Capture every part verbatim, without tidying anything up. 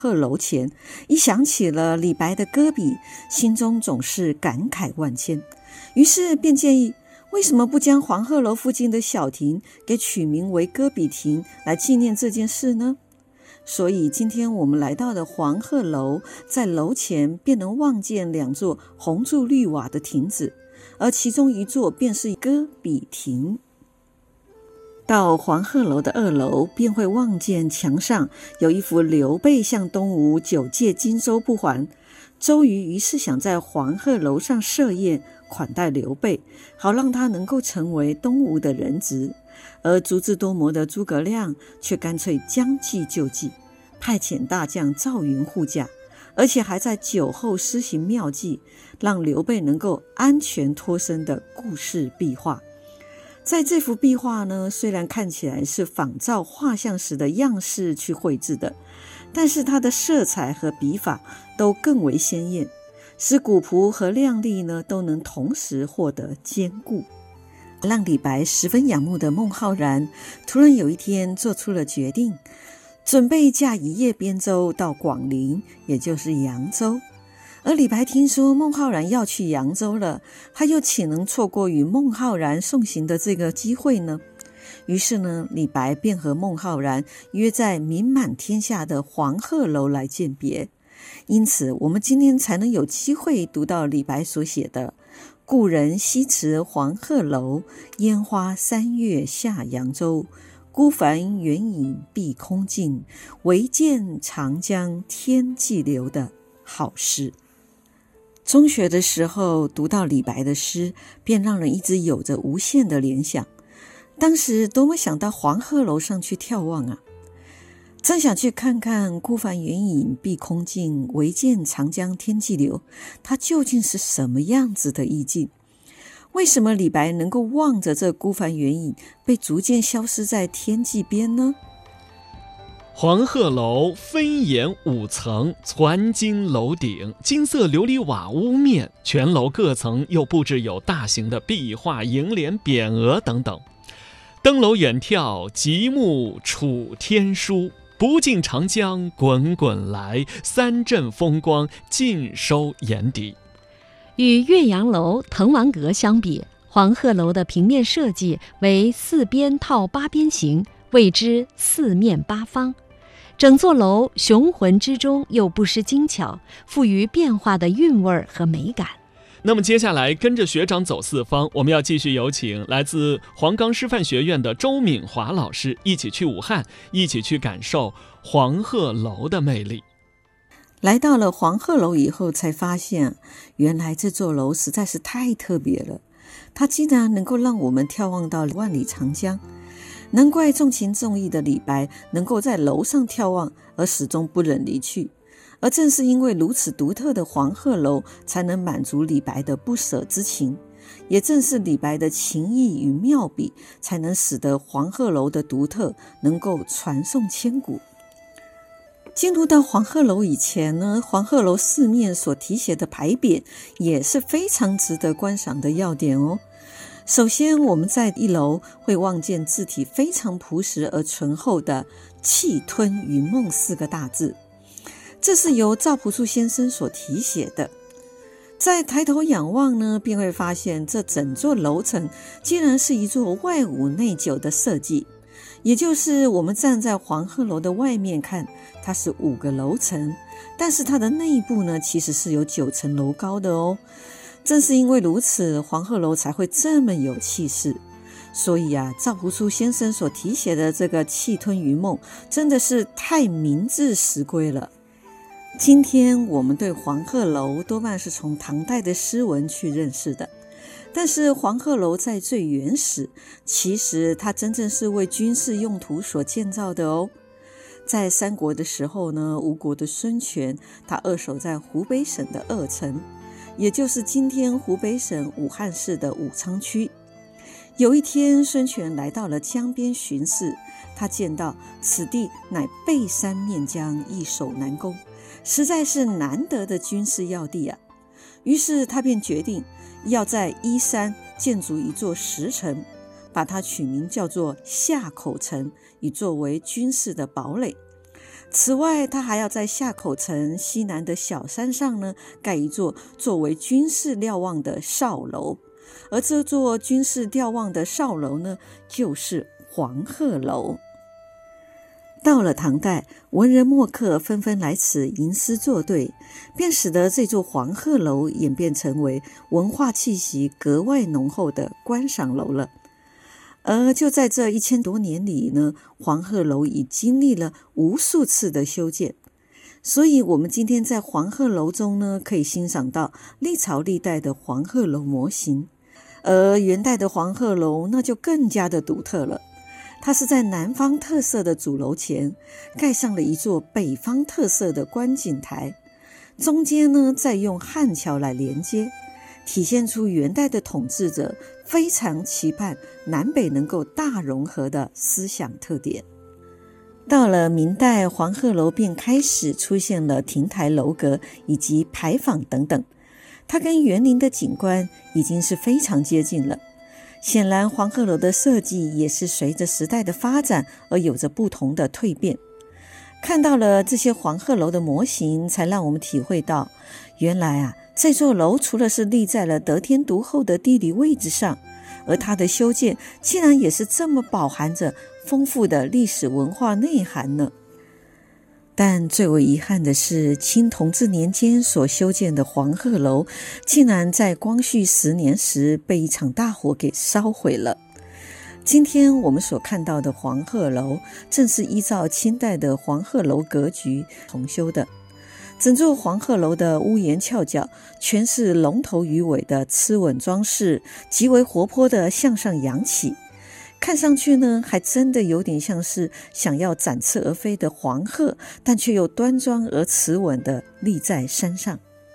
鹤楼前，一想起了李白的歌笔，心中总是感慨万千，于是便建议，为什么不将黄鹤楼附近的小亭给取名为歌笔亭，来纪念这件事呢？所以今天我们来到了黄鹤楼，在楼前便能望见两座红柱绿瓦的亭子，而其中一座便是歌笔亭。到黄鹤楼的二楼，便会望见墙上有一幅刘备向东吴九借荆州不还，周瑜于是想在黄鹤楼上设宴款待刘备，好让他能够成为东吴的人质。而足智多谋的诸葛亮却干脆将计就计，派遣大将赵云护驾，而且还在酒后施行妙计，让刘备能够安全脱身的故事壁画。在这幅壁画呢，虽然看起来是仿照画像时的样式去绘制的，但是它的色彩和笔法都更为鲜艳，使古朴和亮丽呢都能同时获得兼顾。让李白十分仰慕的孟浩然，突然有一天做出了决定，准备驾一叶边舟到广陵，也就是扬州。而李白听说孟浩然要去扬州了，他又岂能错过与孟浩然送行的这个机会呢？于是呢，李白便和孟浩然约在名满天下的黄鹤楼来饯别。因此我们今天才能有机会读到李白所写的故人西辞黄鹤楼，烟花三月下扬州。孤帆远影碧空尽，唯见长江天际流的好诗。中学的时候读到李白的诗，便让人一直有着无限的联想。当时多么想到黄鹤楼上去眺望啊！真想去看看孤帆远影碧空尽，唯见长江天际流，它究竟是什么样子的意境？为什么李白能够望着这孤帆远影被逐渐消失在天际边呢？ 黄鹤楼分檐五层，攒金楼顶，金色琉璃瓦屋面，全楼各层又布置有大型的壁画、楹联、匾额等等。登楼远眺，极目楚天舒，不尽长江滚滚来，三镇风光尽收眼底。 与岳阳楼、滕王阁相比，黄鹤楼的平面设计为四边套八边形，谓之四面八方。整座楼雄浑之中又不失精巧，富于变化的韵味和美感。 那么接下来跟着学长走四方，我们要继续有请来自黄冈师范学院的周敏华老师，一起去武汉，一起去感受黄鹤楼的魅力。 来到了黄鹤楼以后，才发现原来这座楼实在是太特别了，它竟然能够让我们眺望到万里长江。难怪重情重义的李白能够在楼上眺望而始终不忍离去，而正是因为如此独特的黄鹤楼，才能满足李白的不舍之情。也正是李白的情意与妙笔，才能使得黄鹤楼的独特能够传颂千古。进入到黄鹤楼以前呢，黄鹤楼四面所题写的牌匾也是非常值得观赏的要点哦。首先我们在一楼会望见字体非常朴实而醇厚的气吞云梦四个大字，这是由赵朴初先生所题写的。再抬头仰望呢，便会发现这整座楼层竟然是一座外五内九的设计，也就是我们站在黄鹤楼的外面看，它是五个楼层，但是它的内部呢，其实是有九层楼高的哦。正是因为如此，黄鹤楼才会这么有气势。所以啊，赵朴初先生所题写的这个气吞云梦真的是太名至实归了。今天我们对黄鹤楼多半是从唐代的诗文去认识的，但是黄鹤楼在最原始，其实它真正是为军事用途所建造的哦。在三国的时候呢，吴国的孙权他扼守在湖北省的鄂城，也就是今天湖北省武汉市的武昌区。有一天，孙权来到了江边巡视，他见到此地乃背山面江，易守难攻，实在是难得的军事要地啊。于是他便决定要在依山建筑一座石城，把它取名叫做夏口城，以作为军事的堡垒。 此外，他还要在下口城西南的小山上呢，盖一座作为军事瞭望的哨楼，而这座军事瞭望的哨楼呢，就是黄鹤楼。到了唐代，文人墨客纷纷来此吟诗作对，便使得这座黄鹤楼演变成为文化气息格外浓厚的观赏楼了。而就在这一千多年里呢，黄鹤楼已经历了无数次的修建，所以我们今天在黄鹤楼中呢，可以欣赏到历朝历代的黄鹤楼模型。而元代的黄鹤楼那就更加的独特了，它是在南方特色的主楼前盖上了一座北方特色的观景台，中间呢再用汉桥来连接，体现出元代的统治者非常期盼南北能够大融合的思想特点。到了明代，黄鹤楼便开始出现了亭台楼阁以及牌坊等等，它跟园林的景观已经是非常接近了。显然黄鹤楼的设计也是随着时代的发展而有着不同的蜕变。看到了这些黄鹤楼的模型，才让我们体会到，原来啊，这座楼除了是立在了得天独厚的地理位置上，而它的修建竟然也是这么饱含着丰富的历史文化内涵呢。但最为遗憾的是，清同治年间所修建的黄鹤楼竟然在光绪十年时被一场大火给烧毁了。今天我们所看到的黄鹤楼正是依照清代的黄鹤楼格局重修的。整座黄鹤楼的屋檐翘角全是龙头鱼尾的螭吻装饰，极为活泼的向上扬起，看上去呢，还真的有点像是想要展翅而飞的黄鹤，但却又端庄而慈稳地立在山上。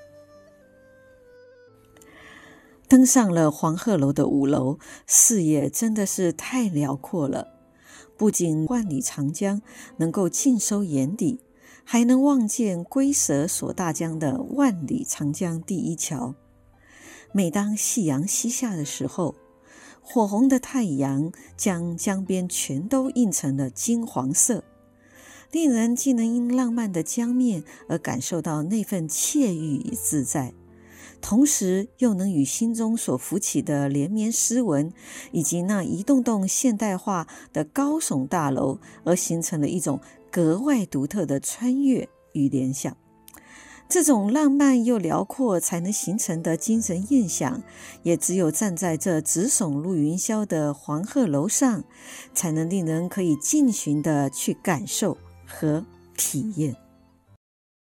登上了黄鹤楼的五楼，视野真的是太辽阔了，不仅万里长江能够尽收眼底，还能望见龟蛇锁大江的万里长江第一桥。每当夕阳西下的时候，火红的太阳将江边全都映成了金黄色，令人既能因浪漫的江面而感受到那份惬意与自在，同时又能与心中所浮起的连绵诗文以及那一栋栋现代化的高耸大楼而形成了一种格外独特的穿越与联想。这种浪漫又辽阔才能形成的精神印象，也只有站在这直耸入云霄的黄鹤楼上，才能令人可以尽情地去感受和体验。